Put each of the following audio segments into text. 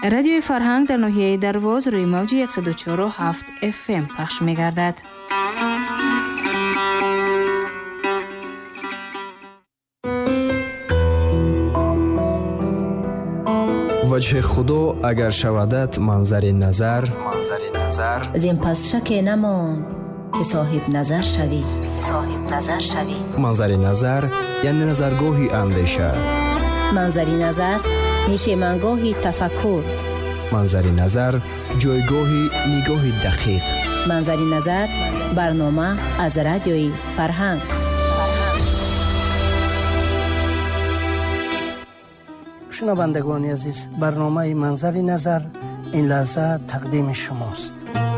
радиои фарҳанг дар ноҳияи Дарвоз рӯи мавҷи 104.7 FM пахш мегардад. ваҷҳи худо агар шавадад манзари назар зин пас шаке намон ки соҳиб назар шавӣ. манзари назар яъне назаргоҳи андеша. манзари назар нишемангоҳи тафаккур. манзари назар ҷойгоҳи нигоҳи дақиқ. манзари назар барнома аз радиои фарҳанг. шунавандагони азиз, барномаи манзари назар ин лаҳза тақдими шумост.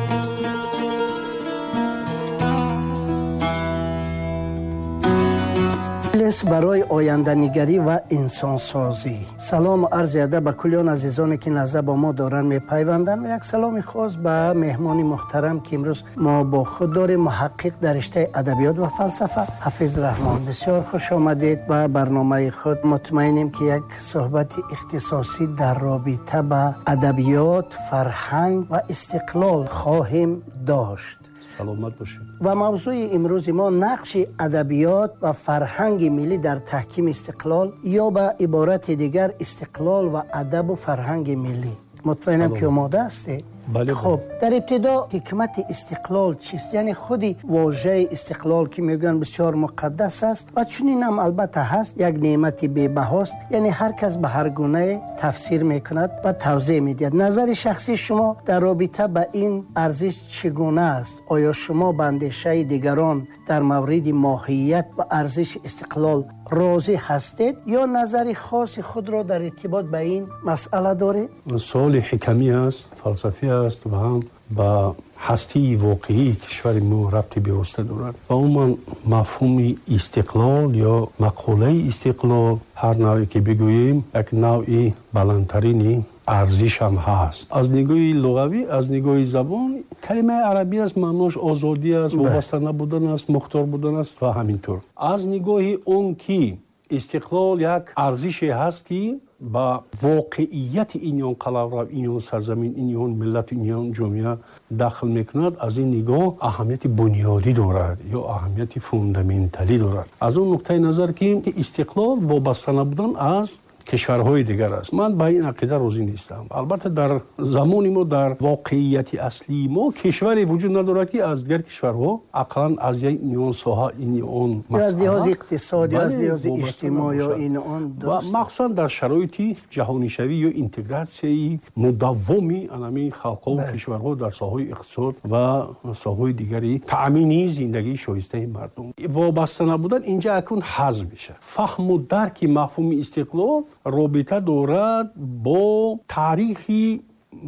барои оянданигарӣ ва инсонсозӣ. салому арзи адаб ба куллиён азизоне ки лаҳза бо мо доранд мепайванданд ва як саломи хос ба меҳмони муҳтарам ки имрӯз мо бо худ дорем, муҳаққиқ дар риштаи адабиёт ва фалсафа, ҳафиз раҳмон. бисёр хуш омадед ба барномаи худ. мутмаинем ки як суҳбати ихтисосӣ дар робита ба адабиёт, фарҳанг ва истиқлол хоҳем дошт. саломат бошед. ва мавзӯи имрӯзи мо нақши адабиёт ва фарҳанги миллӣ дар таҳкими истиқлол ё ба иборати дигар истиқлол ва адабу фарҳанги миллӣ. мутмаинам ки омода ҳастед. خب در ابتدا حکمت استقلال چیست؟ یعنی خودی واژه استقلال که میگن بسیار مقدس است و چنین هم البته هست، یک نعمت بی‌بهاست. یعنی هر کس به هر گونه تفسیر میکند و توضیح میدهد. نظر شخصی شما در رابطه با این ارزش چگونه است؟ آیا شما به اندیشه دیگران در مورد ماهیت و ارزش استقلال راضی هستید یا نظر خاص خود را در ارتباط به این مسئله دارید؟ سوال حکمی است، فلسفی است و هم با هستی واقعی کشور ما ربطی پیوسته دارد. و عموما مفهوم استقلال یا مقوله استقلال هر نوعی که بگوییم یک نوعی بلندترین ارزش هم هست. از نگاه لغوی، از نگاه زبان کلمه عربی است، معناش آزادی است، وابسته نبودن است، مختار بودن است و همینطور. از نگاه اون که استقلال یک ارزشی هست که با واقعیت این قلمرو، این سرزمین، این ملت، این جامعه داخل میکند، از این نگاه اهمیت بنیادی دارد یا اهمیت فوندامنتالی دارد. از اون نقطه نظر که استقلال وابسته نبودن از کشورهای دیگر است. من با این عقیده راضی نیستم. البته در زمان ما در واقعیت اصلی ما کشوری وجود ندارد که از دیگر کشورها اقلا از این ساحه این اون مسئله از لحاظ اقتصادی، از لحاظ اجتماعی یا این اون و مخصوصا در شرایط جهانی شوی یا اینتگراسیون مداومی انمی خلق‌ها و کشورها در ساحه اقتصاد و ساحه دیگری تأمین زندگی شایسته مردم وابسته نبودن اینجا اکنون حذف میشه. فهم و درک مفهوم استقلال رابطه دارد با تاریخی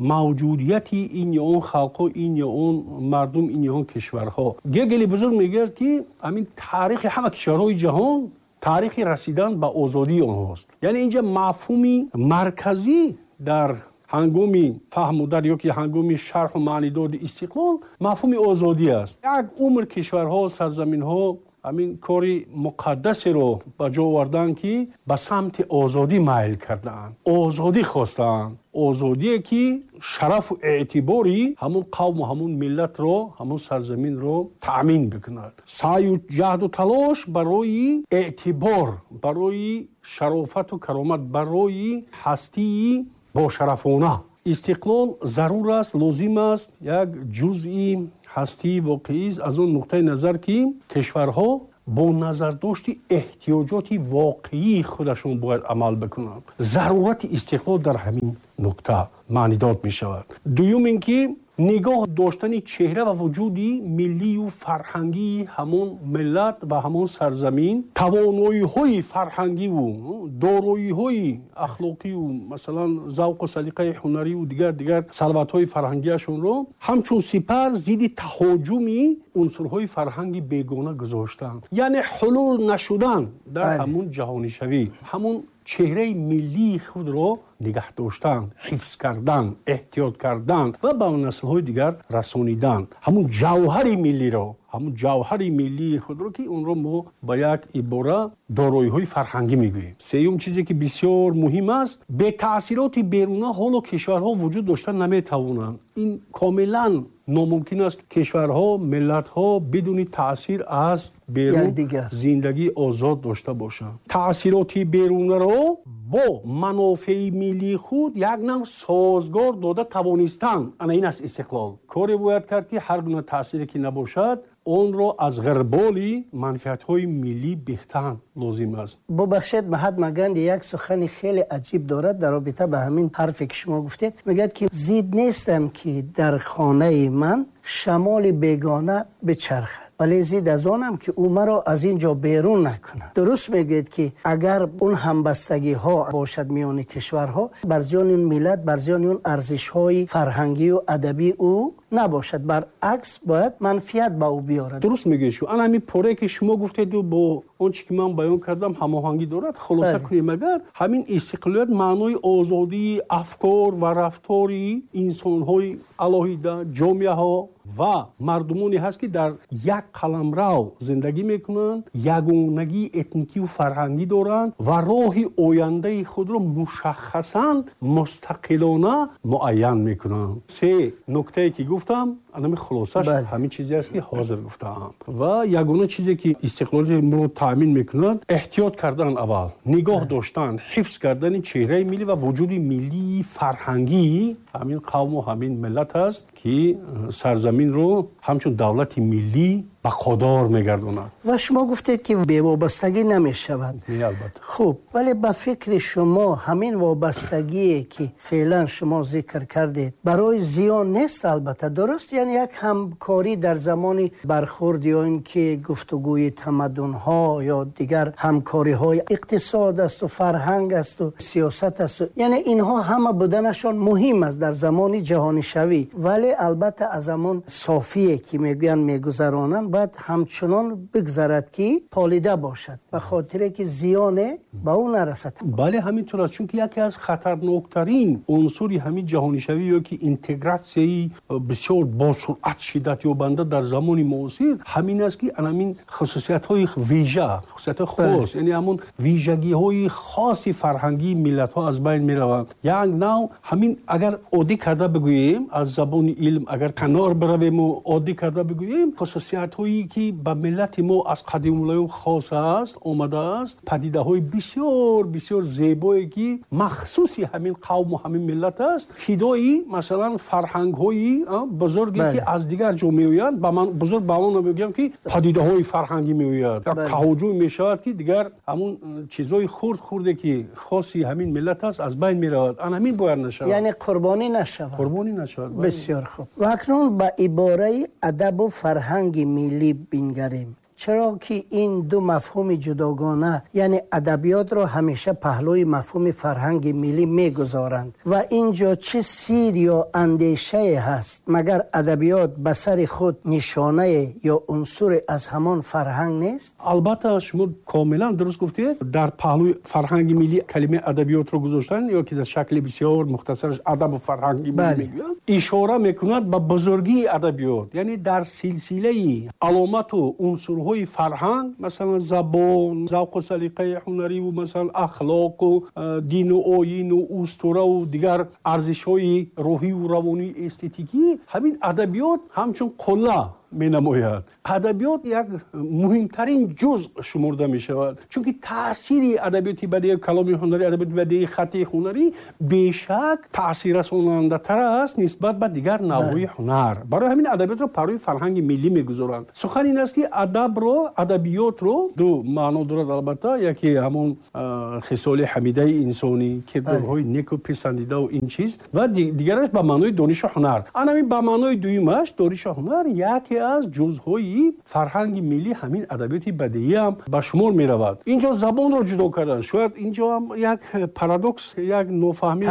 موجودیت این یا اون خلق‌ها، این یا اون مردم، این یا اون کشورها. گگلی بزرگ میگه که همین تاریخ همه کشورهای جهان تاریخ رسیدن به آزادی آنهاست. یعنی اینجا مفهومی مرکزی در هنگامی فهم و درک یا که هنگامی شرح و معنی داد استقلال مفهوم آزادی است. یک عمر کشورها، سرزمین‌ها همین کاری مقدس رو با جا آوردن که به سمت آزادی مایل کردن، آزادی خواستن، آزادی که شرف و اعتباری همون قوم و همون ملت رو، همون سرزمین رو تأمین بکند. سعی و جهد و تلاش برای اعتبار، برای شرافت و کرامت، برای هستی با شرفانه. استقلال ضرور است، لازم است، یک جزئی هستی واقعی است. از اون نقطه نظر که کشورها با نظر داشتی احتیاجات واقعی خودشون باید عمل بکنند. ضرورت استقلال در همین نقطه معنی داد می شود. دوم اینکه نگاه داشتن چهره و وجودی ملی و فرهنگی همون ملت و همون سرزمین، توانایی های فرهنگی و دارایی های اخلاقی و مثلا ذوق و سلیقه هنری و دیگر ثروت های فرهنگیشون رو همچون سپر ضد تهاجمی عنصرهای فرهنگی بیگانه گذاشتن. یعنی حلول نشدن در همون جهانی شوی، همون چهره ملی خود رو نگه داشتن، حفظ کردن، احتیاط کردن و به نسل‌های دیگر رسانیدن. همون جوهر ملی رو، همون جوهر ملی خود رو که اون رو ما با یک عباره دارایی‌های فرهنگی میگوییم. سوم چیزی که بسیار مهم است، به تاثیرات بیرون حال و کشورها وجود داشتن نمیتوانند. این کاملا ناممکن است کشورها، ملت‌ها بدون تاثیر از بیرون زندگی آزاد داشته باشند. تاثیرات بیرون رو با منافع ملی خود یک نوع سازگار داده توانستند. این است استقلال. کاری باید کرد که هر گونه تاثیری که نباشد اون رو از غربالی منفعت‌های ملی بهتن لازم است. ببخشید، مهاتما گاندی یک سخن خیلی عجیب دارد در رابطه به همین حرفی که شما گفتید. میگه که زید نیستم که در خانه من شمال بیگانه بچرخد، ولی زید از آنم که او مرا از اینجا بیرون نکند. درست میگید که اگر اون همبستگی ها باشد میان کشورها، بر زیان اون ملت، بر زیان اون ارزش های فرهنگی و ادبی او نباشد، برعکس باید منفعت به او بیارد. درست میگی شو. همین پره که شما گفتید و با اون چیزی که من بیان کردم هماهنگی دارد. خلاصه کنیم، اگر همین استقلالیت معنای آزادی افکار و رفتاری انسان‌های الهیده، جامعه ها و مردمانی هست که در یک قلمرو زندگی میکنند، یگانگی اتنیکی و فرهنگی دارند و راه آینده خود را مشخصاً مستقلانه معین میکنند. سه نکته که گفتم همین خلاصش همین چیزی است که حاضر گفتم. و یگانه چیزی که استقلالیت ما رو تامین میکنند احتیاط کردن، اول نگاه داشتن، حفظ کردن چهره ملی و وجود ملی فرهنگی همین قوم و همین ملت است که سرزمین رو همچون دولت ملی بقادار میگردوند. و شما گفتید که بی وابستگی نمیشود. البته. خوب، ولی به فکر شما همین وابستگی که فعلا شما ذکر کردید برای زیان نیست؟ البته درست، یعنی یک همکاری در زمان برخورد یا این که گفتگوی تمدن ها یا دیگر همکاری های اقتصاد است و فرهنگ است و سیاست است، یعنی اینها همه بودنشان مهم است در زمان جهانی شوی، ولی البته از زمان صافیه که میگوین میگذرانند باید همچنان بگذرد که پالیده باشد، به خاطر که زیانه به اون نرسد. بله همینطور است، چون که یکی از خطرناکترین عنصری همین جهانی شوی یا که اینتگراسیون بسیار با سرعت شدت یابنده در زمان معاصر همین است که همین خصوصیت‌های ویژه، خصوصیت خاص، یعنی همون ویژگی‌های خاصی فرهنگی ملت‌ها از بین می‌روند. یک نوع همین اگر عادی کرده بگوییم، از زبان علم اگر کنار برویم و عادی کرده بگوییم، خصوصیت‌هایی که به ملت ما از قدیم الایام خاص است، آمده است، پدیده‌های بسیار بسیار زیبایی که مخصوصی همین قوم و همین ملت است، فدایی مثلا فرهنگ‌های بزرگی که از دیگر جا میآیند، به من بزرگ به اون میگم که پدیده‌های فرهنگی میآید، یا تهاجم میشود که دیگر همون چیزای خرد که خاصی همین ملت است از بین میرود. همین باید نشود، یعنی قربانی نشود. بسیار خوب. و اکنون به عباره ادب و فرهنگ ملی بنگریم. چرا که این دو مفهوم جداگانه، یعنی ادبیات را همیشه پهلوی مفهوم فرهنگ ملی میگذارند و اینجا چه سیر یا اندیشه هست مگر ادبیات به سر خود نشانه یا عنصر از همان فرهنگ نیست؟ البته شما کاملا درست گفتید. در پهلوی فرهنگ ملی کلمه ادبیات رو گذاشتن یا که در شکل بسیار مختصرش ادب و فرهنگ ملی میگویند، اشاره میکند به بزرگی ادبیات، یعنی در سلسله علامت و عنصرهای فرهنگ، مثلا زبان، ذوق و سلیقه هنری و مثلا اخلاق و دین و آیین و اسطوره و دیگر ارزش‌های روحی و روانی استتیکی، همین ادبیات همچون قله می نماید. ادبیات یک مهمترین جزء شمرده می شود، چون که تأثیر ادبیاتی بدیع کلام هنری، ادبیات بدیع خطی هنری بیشک تأثیر رساننده تر است نسبت به دیگر نوعی هنر. برای همین ادبیات رو پروی فرهنگ ملی میگذارند. سخن این است که ادبیات رو دو معنا دارد. البته یکی همون خصال حمیده انسانی، کردارهای نیک و پسندیده و این چیز، و دیگرش به معنای دانش و هنر. همین به معنای دویمش دانش و هنر یکی از جزءهای فرهنگ ملی همین ادبیات بدیهی هم به شمار می‌رود. اینجا زبان رو جدا کردن. شاید اینجا هم یک پارادوکس، یک نوفهمی،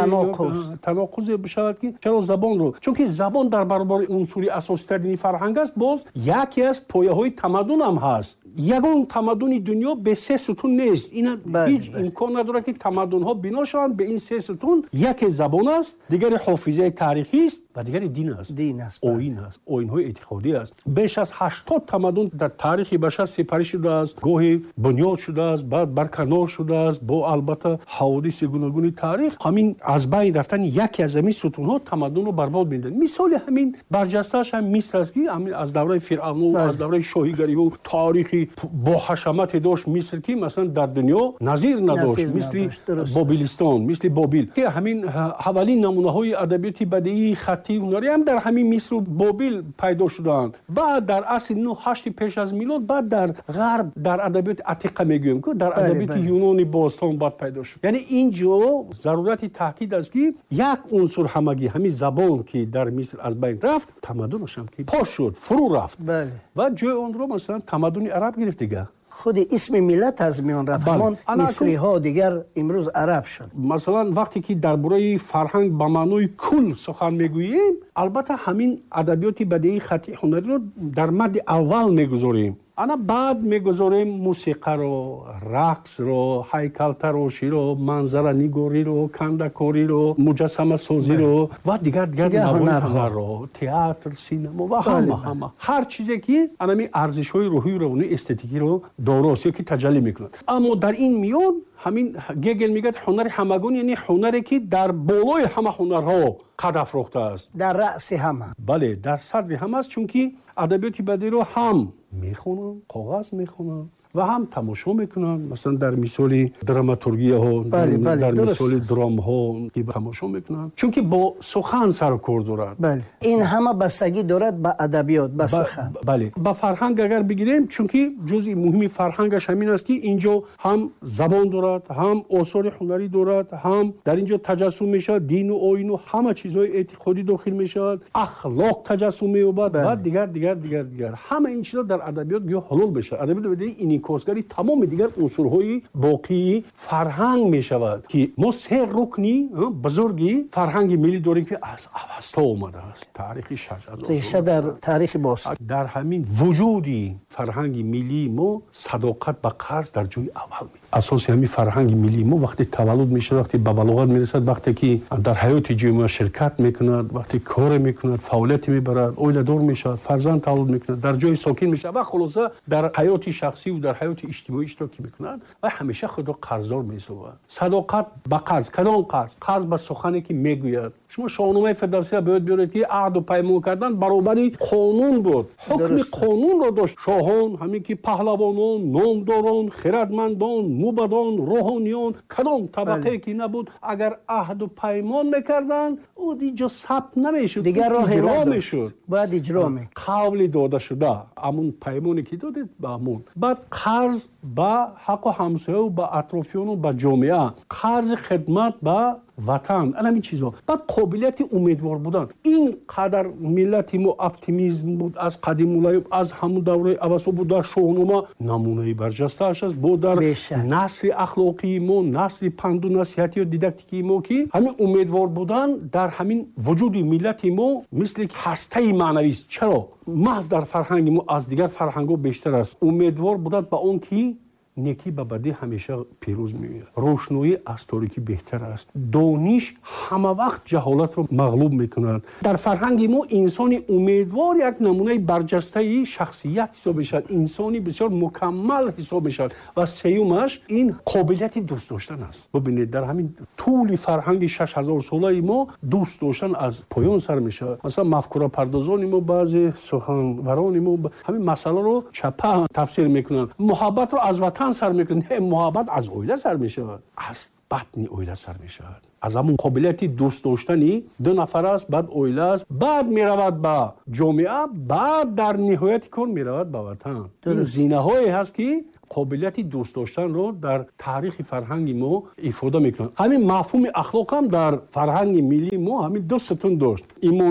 تناقض بشود که چرا زبان رو، چون که زبان در برابر عنصری اساسی ترین فرهنگ است، باز یکی از پایه‌های تمدن هم هست. یگان تمدن دنیا به سه ستون نیست. این هیچ امکان نداره که تمدن‌ها بنا شوند به این سه ستون. یک زبان است، دیگری حافظه تاریخی است و دیگری دین است. آیین است، آیین‌های اعتقادی است. بیش از 80 تمدن در تاریخ بشر سپری شده است، گاهی بنیاد شده است، بعد برکنار شده است با البته حوادث گوناگون تاریخ. همین از بین رفتن یکی از همین ستون‌ها تمدن رو برباد می‌دن. مثال همین برجسته‌اش هم مصر است که همین از دوره فرعون و از دوره شاهیگری و تاریخی با حشمت داشت مصر که مثلا در دنیا نظیر نداشت، مثل بابلیستان، مثل بابل که همین اولین نمونه‌های ادبیات بدیهی خطی هنری هم در همین مصر و بابل پیدا شدند. بعد در عصر 9-8 پیش از میلاد بعد در غرب در ادبیات عتیقه میگویم که در ادبیات یونانی باستان بعد پیدا شد. یعنی اینجا ضرورت تاکید است که یک عنصر همگی همین زبان که در مصر از بین رفت، تمدنش هم که پاش شد، فرو رفت. و جای اون رو مثلا تمدن عرب گرفت دیگه. خود اسم ملت از میان رفت. همون مصری ها دیگر امروز عرب شد. مثلا وقتی که درباره فرهنگ به معنای کل سخن میگوییم، البته همین ادبیات بدیهی خطی هنری رو در مد اول میگذاریم. انا بعد میگذاریم موسیقی رو، رقص رو، هیکل تراشی رو، منظره نگاری رو، کنده‌کاری رو، مجسمه سازی رو و دیگر هنر رو، تئاتر، سینما و همه هر چیزی که انمی ارزش‌های روحی روانی استتیکی رو داراست که تجلی میکنه. اما در این میون همین گگل میگه هنر همگان یعنی هنری که در بالای همه هنرها قد افروخته است، در رأس همه. بله، در صدر همه است، چون که ادبیات بدیهی رو هم میخونن، کاغذ میخونن و هم تماشا میکنن. مثلا در مثال دراماتورگی ها، در مثال درام ها که تماشا میکنن، چون که با سخن سر و کار دارد. این همه بستگی دارد به ادبیات، به سخن. بله، با فرهنگ اگر بگیریم، چون که جزء مهمی فرهنگش همین است که اینجا هم زبان دارد، هم آثار هنری دارد، هم در اینجا تجسم میشه دین و آیین و همه چیزهای اعتقادی داخل میشه، اخلاق تجسم مییابد و دیگر همه این چیزا در ادبیات گیاه حلول بشه. ادبیات بدیهی کارگری تمام دیگر عنصرهای باقی فرهنگ می شود که ما سه رکنی بزرگی فرهنگ ملی داریم که از اوستا اومده است. تاریخ ریشه در تاریخ باست. در همین وجودی فرهنگ ملی ما صداقت به قرض در جای اول می. اساس همین فرهنگ ملی ما وقتی تولد میشه، وقتی به بلوغت میرسد، وقتی که در حیات جامعه شرکت میکند، وقتی کار میکند، فعالیت میبرد، اوله دار میشه، فرزند تولد میکند، در جای ساکن میشه و خلاصه در حیات شخصی و در حیات اجتماعی اشتراک میکنند و همیشه خود را قرضدار میسازد. صداقت به قرض، کدام قرض به سخنی که میگوید. شما شاهنامه فردوسی باید بیارید که عهد و پیمان کردن برابر قانون بود، حکم قانون را داشت. شاهان همین که پهلوانان، نامداران، خردمندان، موبدان، روحانیان، کدام طبقه که نبود اگر عهد و پیمان میکردن او دیگه ثبت نمیشد، دیگر راه نمیشد، باید اجرا می قول داده شده همون پیمانی که دادید به همون. بعد قرض با حق و همسایه و با اطرافیان و با جامعه، قرض خدمت با وطن، همین چیزا. بعد قابلیت امیدوار بودن. این قدر ملت ما اپتیمیسم بود از قدیم مولای، از همون دوره اوستا بود. در شاهنامه نمونه برجسته است. بود در نسل اخلاقی ما، نسل پند و نصیحتی و دیداکتیکی ما که همین امیدوار بودن در همین وجود ملت ما مثل هسته معنوی است. چرا؟ محض در فرهنگ ما از دیگر فرهنگ‌ها بیشتر است. امیدوار بودن به اون که نیکی به بدی همیشه پیروز می‌آید. روشنایی از تاریکی بهتر است. دانش همه وقت جهالت رو مغلوب می‌کند. در فرهنگ ما انسان امیدوار یک نمونه برجسته شخصیت حساب می‌شود. انسانی بسیار مکمل حساب می‌شود و سومش این قابلیت دوست داشتن است. ببینید در همین طول فرهنگ 6000 ساله ما دوست داشتن از پایان سر می‌شود. مثلا مفکوره پردازان ما، بعضی سخنوران ما همین مسئله رو چپه تفسیر می‌کنند. محبت رو از وطن سر میکنه، محبت از اویله سر میشود، از بطن اویله سر میشود. از همون قابلیت دوست داشتنی دو نفر است، بعد اویله است، بعد میرود به جامعه، بعد در نهایت کار میرود به وطن. این زینه‌هایی هست که قابلیت دوست داشتن رو در تاریخ فرهنگ ما افاده میکنن. همین مفهوم اخلاق هم در فرهنگ ملی ما همین دو ستون داشت: ایمانی،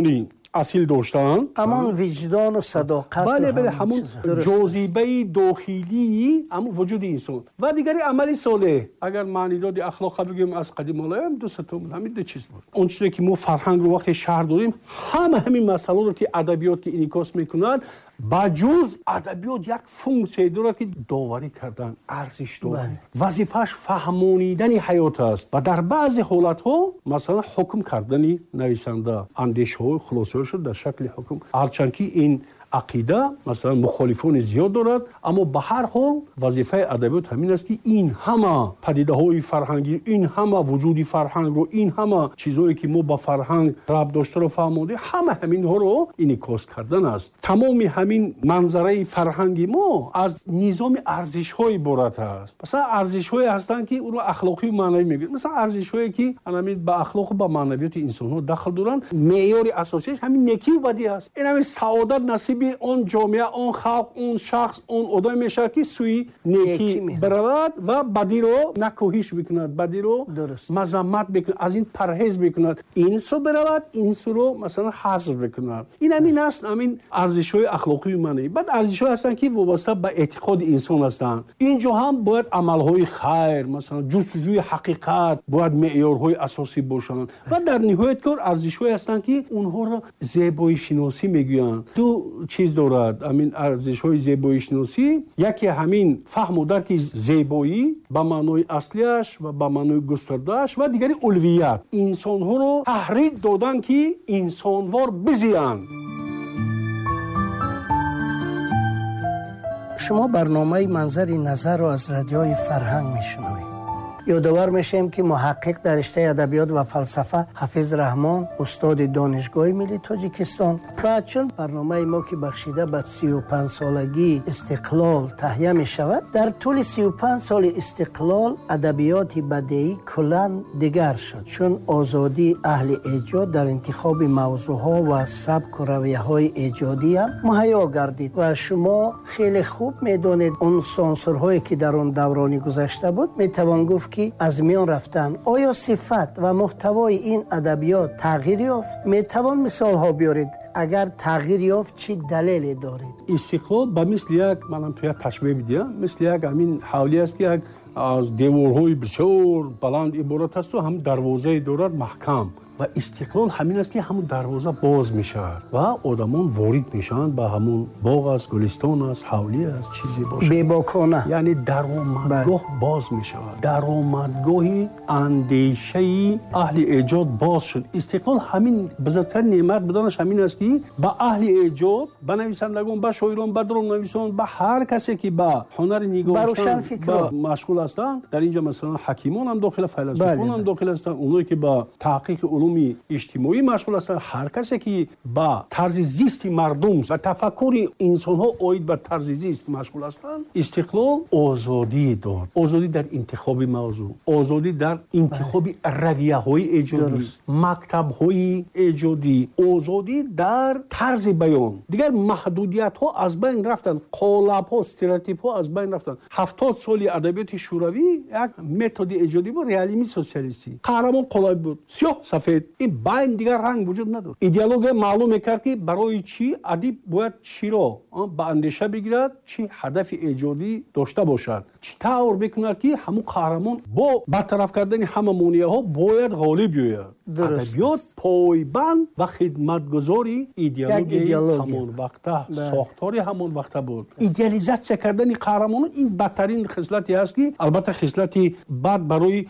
اصیل داشتن همون وجدان و صداقت بله همون جاذبه داخلی همون وجود انسان و دیگری عملی صالح. اگر معنیداد اخلاق بگیم از قدیم الایام دوستون همین دو چیز بود. اون چیزی که ما فرهنگ رو وقتی شهر داریم همین مسائل رو که ادبیات که انعکاس میکنند بجز ادبیات یک فونکسی دارد که داوری کردن، ارزش دادن، وظیفه‌اش فهمانیدن حیات است و در بعضی حالت‌ها مثلا حکم کردن نویسنده اندیشه‌های خلاصه‌اش در شکل حکم، هرچند که این عقیده مثلا مخالفان زیاد دارد، اما به هر حال وظیفه ادبیات همین است که این همه پدیده‌های فرهنگی، این همه وجودی فرهنگ رو، این همه چیزایی که ما با فرهنگ ربط داشته رو فهمیده، همین ها رو انعکاس کردن است. تمام همین منظره فرهنگی ما از نظام ارزش‌های عبارت است. مثلا ارزش‌هایی هستند که اون رو اخلاقی و معنوی میگن، مثلا ارزش‌هایی که همین با اخلاق و با معنویات انسان‌ها دخل دارند، معیار اساسیش همین نیکی و بدی است. این همین سعادت نصیب اون جامعه، اون خلق، اون شخص، اون آدم میشه که سوی نیکی برود و بدی رو نکوهش بکند، بدی رو مذمت بکند، از این پرهیز بکند، این سو برود، این سو رو مثلا حذف بکند. این همین است، همین ارزش‌های اخلاقی و معنوی. بعد ارزش‌ها هستند که وابسته به اعتقاد انسان هستند. اینجا هم باید عمل‌های خیر، مثلا جستجوی حقیقت، باید معیارهای اساسی باشند و در نهایت کار ارزش‌هایی هستند که اونها رو زیبایی شناسی میگویند. دو چیز دارد همین ارزش‌های زیبایی شناسی، یکی همین فهم و درک زیبایی به معنای اصلیش و به معنای گسترده‌اش و دیگری اولویت، انسان‌ها رو تحریک دادن که انسانوار بزیند. شما برنامه منظر نظر رو از رادیوی فرهنگ میشنوید. یادآور میشیم که محقق در رشته ادبیات و فلسفه حافظ رحمان، استاد دانشگاه ملی تاجیکستان، و چون برنامه ما که بخشیده به 35 سالگی استقلال تهیه می شود، در طول 35 سال استقلال ادبیات بدیعی کلاً دیگر شد، چون آزادی اهل ایجاد در انتخاب موضوعها و سبک و رویه‌های ایجادی هم مهیا گردید و شما خیلی خوب میدونید اون سانسورهایی که در اون دورانی گذشته بود میتوان گفت که از میان رفتن. آیا صفت و محتوای این ادبیات تغییر یافت؟ میتوان مثال ها بیارید؟ اگر تغییر یافت چی دلیلی دارید؟ استقلال به مثل یک، منم توی تشبیه بدیم، مثل یک همین حولی است که یک از دیوارهای بسیار بلند عبارت است و هم دروازه دارد محکم و استقلال همین است که همون دروازه باز می شود و آدمان وارد می شوند به همون باغ است، گلستان است، حولی است، چیزی باشه بی‌باکانه، یعنی درآمدگاه باز می شود، درآمدگاه اندیشه اهل ایجاد باز شد. استقلال همین بزرگترین نعمت بدانش همین است که به اهل ایجاد، به نویسندگان، به شاعران، به درام‌نویسان، به هر کسی که به هنر نگارشدن مشغول هستند، در اینجا مثلا حکیمان هم داخل، فیلسوفان هم داخل هستند، اونایی که با تحقیق علوم اجتماعی مشغول هستند، هر کسی که با طرز زیست مردم و تفکر انسان ها اوید به طرز زیست مشغول هستند. استقلال آزادی داد، آزادی در انتخاب موضوع، آزادی در انتخاب رویه های ایجادی، مکتب های ایجادی، آزادی در طرز بیان. دیگر محدودیت ها از بین رفتن، قالب ها، استریوتیپ ها از بین رفتن. 70 سال ادبیات شوروی یک متد ایجادی بود، رئالیسم سوسیالیستی. قهرمان قالب بود، سیاه سفید، این بین دیگر رنگ وجود نداشت. ایدئولوژی معلوم میکرد که برای چی ادیب باید چی را به اندیشه بگیرد، چی هدف ایجادی داشته باشد، چی طور بکند که همون قهرمان با برطرف کردن همه مانعه ها باید غالب بیاید. ادبیات پایبند و خدمتگزاری ایدئولوژی همان وقته، ساختاری همان وقته بود. ایدئالیزاسیون کردن قهرمان این بدترین خصلتی است که البته خصلتی بد برای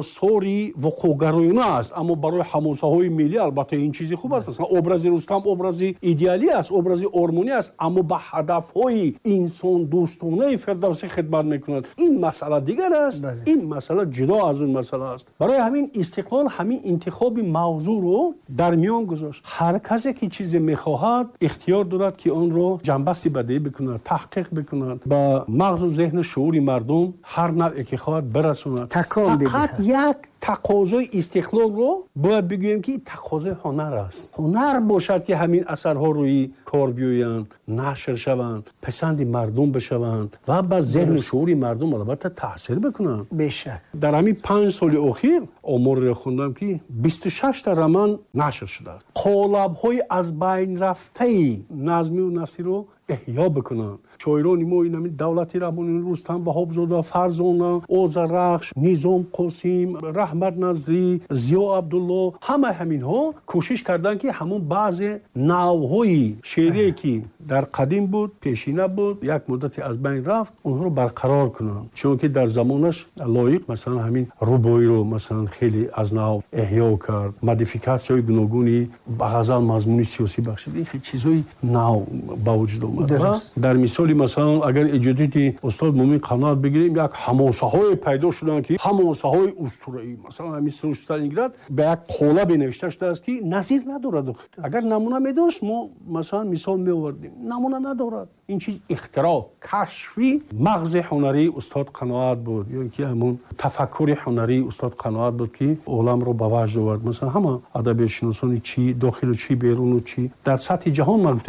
آثاری وقوع‌گرایانه است، اما برای حماسه های ملی البته این چیزی خوب است. مثلا ابراز رستم ابراز ایدئالی است، ابراز آرمانی است، اما به هدف های انسان دوستانه فردوسی خدمت میکند. این مسئله دیگر است، این مسئله جدا از اون مسئله است. برای همین استقلال همین انتخاب موضوع رو در میان گذاشت. هر کسی که چیزی میخواهد اختیار دارد که آن رو جنبستی بدیعی بکند، تحقیق بکند، با مغز و ذهن شعور مردم هر نوعی که خواهد برساند. فقط یک тақозои истиқлолро бояд бигӯем ки тақозои ҳунар аст. ҳунар бошад ки ҳамин асарҳо рӯи кор биёянд, нашр шаванд, писанди мардум бишаванд ва ба зеҳну шуури мардум албатта таъсир бикунанд. бешак дар ҳамин 5 соли охир оморро хондам ки 26 та роман нашр шудааст. қолабҳои аз байн рафтаи назмию насрро эҳё бикунанд. шоирони мо ин давлати раббони рустам ваҳобзода, фарзона, озарахш, низом қосим, раҳмат назрӣ, зиё абдулло, ҳамаи ҳаминҳо кӯшиш карданд ки ҳамон баъзе навъҳои шеърие ки дар қадим буд, пешина буд, як муддати аз байн рафт, онҳоро барқарор кунанд. чунки дар замонаш лоиқ масалан ҳамин рубоиро масалан хеле аз нав эҳё кард, модификатсияҳои гуногуни ба ғазал мазмуни сиёсӣ бахшид. ин хеле чизҳои нав ба вуҷуд омад. дар мисоли масалан агар эҷодиёти устод муъмин қаноат бигирем, як ҳамосаҳое пайдо шуданд ки ҳамосаҳои устураӣ масалан ҳамин Сталинград ба як қолабе навишта шудааст ки назир надорад. агар намуна медошт мо масалан мисол меовардем, намуна надорад. ин чиз ихтироъ, кашфи мағзи ҳунарии устод қаноат буд, ё ки ҳамон тафаккури ҳунарии устод қаноат буд ки оламро ба ваҷд овард. масалан ҳама адабиётшиносони чӣ дохилу чӣ беруну чӣ дар сатҳи ҷаҳон марбута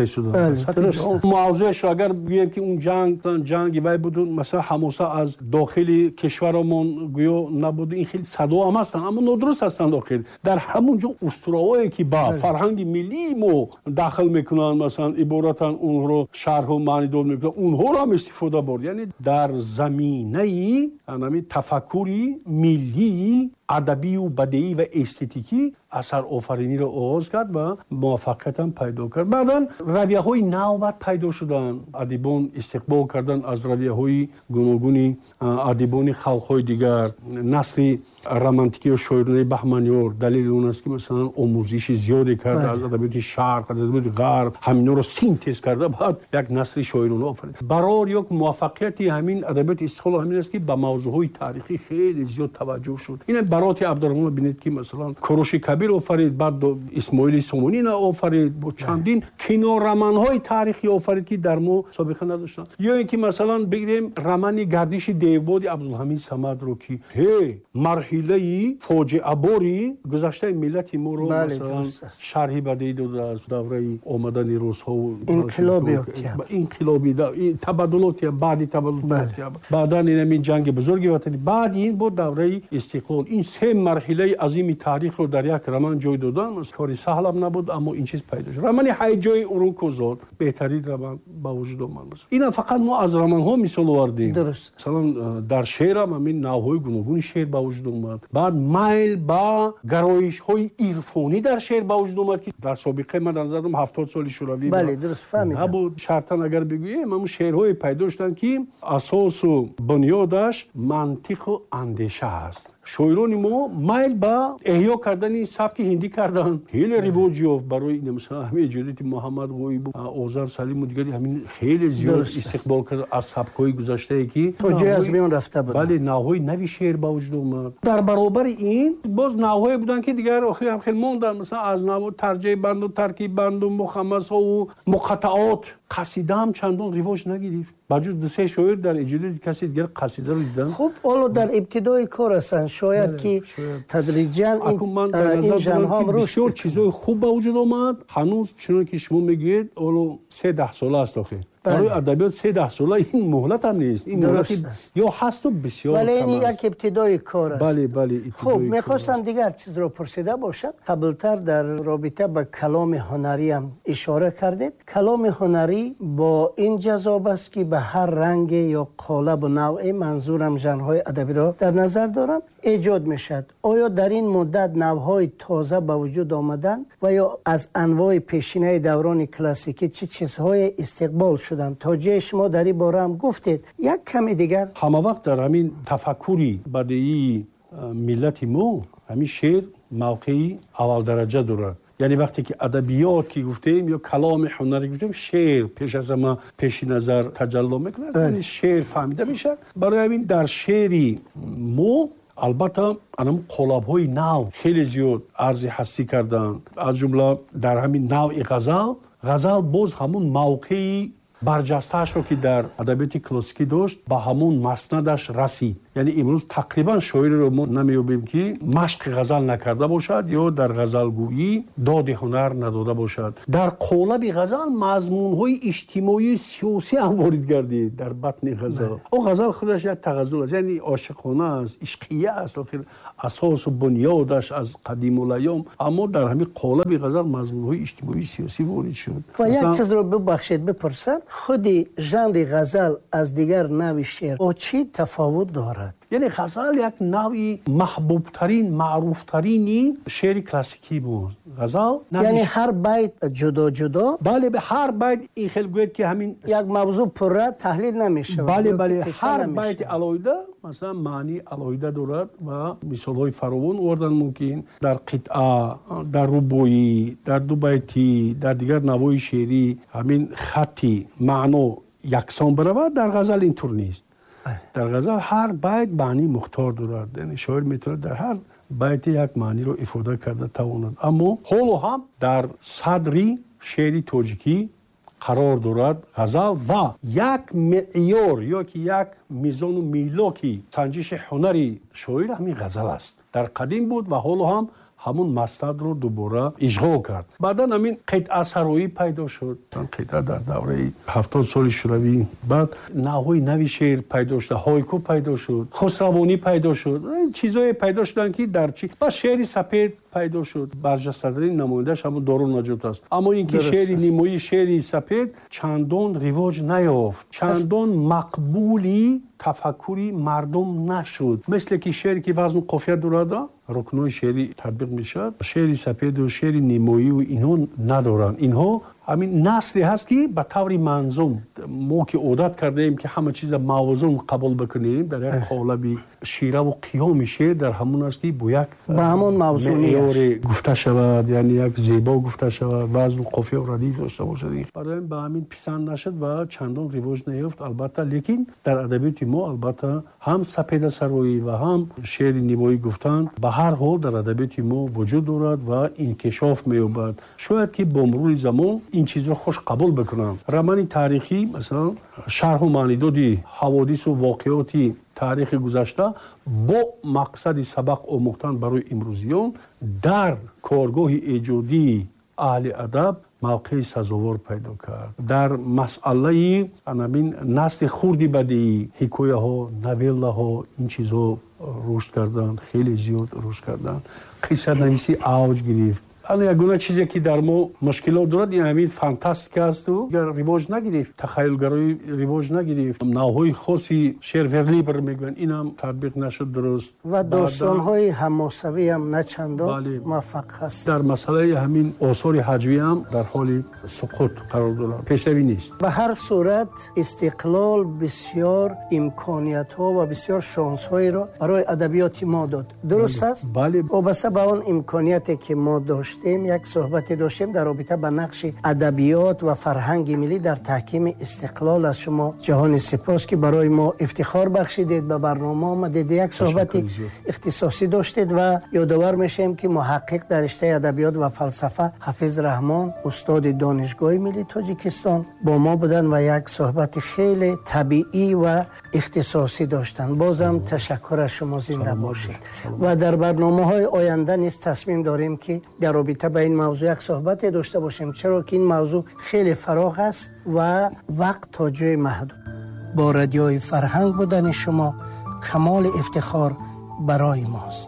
истоданд. агар бигӯем ки он ҷанги вай буд масалан ҳамоса аз дохили кишваромон гӯё набуд, ин хеле садо ҳам ҳастанд, аммо нодуруст ҳастанд. охир дар ҳамон ҷо устураҳое ки ба фарҳанги миллии мо дахл мекунанд, масалан иборатан онҳоро шарҳу маънидод мекунанд, онҳоро ҳам истифода бурд. яъне дар заминаи тафаккури миллии адабию бадеӣ ва эстетикӣ асарофариниро оғоз кард ва муваффақиятам пайдо кард. баъдан равияҳои навбат пайдо шуданд. адибон истиқбол карданд аз равияҳои гуногуни адибони халқҳои дигар. насри романтикию шоиранои баҳманёр далели он аст ки масалан омӯзиши зиёде карда аз адабиёти шарқ, аз адабиёти ғарб, ҳаминҳоро синтез карда баъд як насли шоирона офарид. барор ёк муваффақияти ҳамин адабиёти истиқлол ҳамин аст ки ба мавзӯъҳои таърихӣ хеле зиёд таваҷҷӯҳ шуд. ин бароти абдурраҳмон бинед ки масалан кӯруши кабир офарид, баъд исмоили сомонина офарид, бо чандин кинороманҳои таърихӣ офарид ки дар мо собиқа надоштанд. ё ин ки масалан бигирем романи гардиши девбоди абдулҳамид самадро ки марҳилаи фоҷиъабори гузаштаи миллати моро масалан шарҳи бадеӣ додааст. давраи омадани рӯсҳову инқилоби табаддулоти баъди табаддулоти баъдан ин ҷанги бузурги ватани баъди ин бо давраи истиқлол. ин се марҳилаи азими таърихро дар як роман ҷой додан кори саҳлам набуд, аммо ин чиз пайдо шуд. романи ҳайҷои урункӯзод беҳтарин роман ба вуҷуд омад. ина фақат мо аз романҳо мисол овардем. масалан дар шеърам ҳамин навъҳои гуногуни шеър ба вуҷуд омад. баъд майл ба гароишҳои ирфонӣ дар шеър ба вуҷуд омад ки дар собиқаи ман дар назарам 70 соли шӯравӣ набуд. шартан агар бигӯем ҳамун шеърҳое пайдо шуданд ки асосу бунёдаш мантиқу андеша аст. шоирони мо майл ба эҳё кардани сабки ҳиндӣ карданд. хеле ривоҷ ёфт барои масалан ҳамин эҷодиёти муҳаммад ғоибу озар салиму дигари ҳамин хеле зиёд истиқбол кард аз сабкҳои гузаштае ки то ҷой аз миён рафта буд. бале навъҳои нави шеър ба вуҷуд омад. дар баробари ин боз навъҳое буданд ки дигар охир ҳам хеле монданд. масалан аз навъ тарҷеъбанду таркиббанду мухаммасову муқаттаот қасида ҳам чандон ривоҷ нагирифт. баҷуд ду се шоир дар эҷодиёти каси дигар қасидаро диданд. хуб ҳоло дар ибтидои кор ҳастанд. шояд ки тадриҷан ин жанрҳоам бисёр чизҳои хуб ба вуҷуд омад. ҳанӯз чуноне ки шумо мегӯед ҳоло 3-10 сола аст. охир барои адабиёт 3-10 сола ин муҳлат ҳам нест. ин муҳлати ё ҳасту бисёр кам аст. ин як ибтидои кор аст. бале хуб мехостам дигар чизро пурсида бошам. қаблтар дар робита ба каломи ҳунариам ишора кардед. каломи ҳунарӣ бо ин ҷазоб аст ки ба ҳар ранге ё қолабу навъе, манзурам жанрҳои адабиро дар назар дорам, эҷод мешавад. оё дар ин муддат навъҳои тоза ба вуҷуд омаданд ва ё аз анвои пешинаи даврони классикӣ чӣ чизҳое истиқбол шуданд? то ҷои шумо дар ин бора ҳам гуфтед. як каме дигар ҳамавақт дар ҳамин тафаккури бадеии миллати мо ҳамин шеър мавқеи аввалдараҷа дорад. яъне вақте ки адабиёт ки гуфтем ё каломи ҳунарӣ гуфтем, шеър пеш аз ҳама пеши назар таҷалло мекунад. яъне шеър фаҳмида мешавад. барои ҳамин дар шеъри мо албатта анам қолабҳои нав хеле зиёд арзи ҳастӣ карданд. аз ҷумла дар ҳамин навъи ғазал боз ҳамун мавқеи барҷастаашро ки дар адабиёти классикӣ дошт ба ҳамон маснадаш расид. яъне имрӯз тақрибан шоиреро мо намеёбем ки машқи ғазал накарда бошад ё дар ғазалгӯӣ доди ҳунар надода бошад. дар қолаби ғазал мазмунҳои иҷтимоию сиёсӣ ҳам ворид гардид дар батни ғазал. о ғазал худаш як тағаззул аст, яъне ошиқона аст, ишқия аст, охир асосу бунёдаш аз қадимулайём, аммо дар ҳамин қолаби ғазал мазмунҳои иҷтимоию сиёсӣ ворид шуд. ва як чизро бубахшед бипурсам, худи жанри ғазал аз дигар нави шеър чӣ тафовут дорад? яъне ғазал як нави маҳбубтарин маъруфтарини шеъри классикӣ буд. ғазал яъне ҳар байт ҷудо ҷудо, бале ҳар байт ин хел гӯяд ки ҳамин як мавзӯъ пурра таҳлил намешавад. бале ҳар байти алоҳида масалан маънии алоҳида дорад ва мисолҳои фаровон ордан мумкин дар қитъа, дар рубоӣ, дар дубайтӣ, дар дигар навои шеърӣ ҳамин хатти маъно яксон баравад. дар ғазал ин тур нест. дар ғазал ҳар байт маънии мухтор дорад, яъне шоир метавонад дар ҳар байти як маъниро ифода карда тавонад. аммо ҳоло ҳам дар садри шеъри тоҷикӣ қарор дорад ғазал ва як меъёр ё ки як мизону милоки санҷиши ҳунари шоир ҳамин ғазал аст. дар қадим буд ва ҳоло ҳам ҳамун маснадро дубора ишғол кард. баъдан ҳамин қитъасароӣ пайдо шуд. қитъа дар давраи 70 соли шӯравӣ баъд навъҳои нави шеър пайдо шуд, ҳойку пайдо шуд, хусравонӣ пайдо шуд, чизое пайдо шуданд ки дар чи ба шеъри сапед пайдо шуд. барҷастатарин намояндааш ҳамун Дору Наҷот аст. аммо ин ки шеъри нимоӣ, шеъри сапед чандон ривоҷ наёфт, чандон мақбули тафаккури мардум нашуд. мисле ки шеъре ки вазну қофия дорада рукнои шеърӣ татбиқ мешавад, шеъри сапеду шеъри нимоию инҳо надоранд. инҳо ҳамин насле ҳаст ки ба таври манзум мо ки одат кардаем ки ҳама чиза мавзун қабул бикунем, дар як қолаби шираву қиёми шеър дар ҳамун аст ки бо як ба ҳамон меъёре гуфта шавад, яъне як зебо гуфта шавад, вазну қофия радиф дошта бошад. барои ба ҳамин писанд нашуд ва чандон ривоҷ наёфт. албатта лекин дар адабиёти мо албатта ҳам сапедасароӣ ва ҳам шеъри нимоӣ гуфтан ба ҳар ҳол дар адабиёти мо вуҷуд дорад ва инкишоф меёбад. шояд ки бо мурури замон ин чизро хуш қабул бикунанд. романи таърихӣ масалан шарҳу маънидоди ҳаводису воқеоти таърихи гузашта бо мақсади сабақ омӯхтан барои имрӯзиён дар коргоҳи эҷодии аҳли адаб мавқеи сазовор пайдо кард. дар масъалаи ҳамин насли хурди бадиӣ ҳикояҳо, навеллаҳо ин чизҳо рушд карданд, хеле зиёд рушд карданд. қиссанависӣ авҷ гирифт. ягона чизе ки дар мо мушкилот дорад ин ҳамин фантастика асту ривоҷ нагирифт, тахайюлгароӣ ривоҷ нагирифт. навъҳои хоси шеър верлибр мегӯянд, инам татбиқ нашуд дуруст ва достонҳои ҳамосавӣ ҳам начандон муваффақ ҳаст. дар масъалаи ҳамин осори ҳаҷвӣ ҳам дар ҳоли суқут қарор дорад, пешравӣ нест. ба ҳар сурат истиқлол бисёр имкониятҳо ва бисёр шонсҳоеро барои адабиёти мо дод. дуруст аст? вобаста ба он имконияте ки мо дошт як суҳбате доштем дар робита ба нақши адабиёт ва фарҳанги миллӣ дар таҳкими истиқлол. аз шумо ҷаҳони сипос ки барои мо ифтихор бахшидед, ба барнома омадед, як суҳбати ихтисосӣ доштед ва ёдовар мешавем ки муҳаққиқ дар риштаи адабиёт ва фалсафа Ҳафиз Раҳмон, устоди донишгоҳи миллии Тоҷикистон бо мо буданд ва як суҳбати хеле табиӣ ва ихтисосӣ доштанд. бозам ташаккур аз шумо зинда бошед. ва дар барномаҳои оянда низ тасмим дорем ки дар робита ба ин мавзӯъ як суҳбате дошта бошем, чаро ки ин мавзӯъ хеле фароғ аст ва вақт то ҷои маҳдуд. бо радиои фарҳанг будани шумо камоли ифтихор барои мост.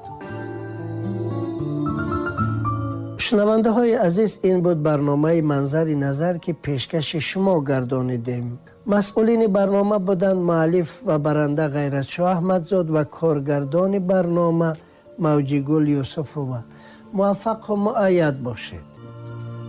шунавандаҳои азиз, ин буд барномаи манзари назар ки пешкаши шумо гардонидем. масъулини барнома буданд муаллиф ва баранда ғайратшоҳ Аҳмадзод ва коргардони барнома Мавҷигул Юсуфова. муваффақ ва муайяд бошед.